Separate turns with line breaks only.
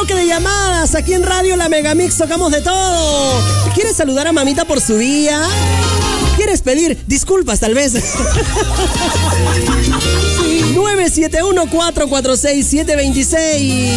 bloque de llamadas. Aquí en Radio La Megamix tocamos de todo. ¿Quieres saludar a mamita por su día? ¿Quieres pedir disculpas tal vez? 971-446-726.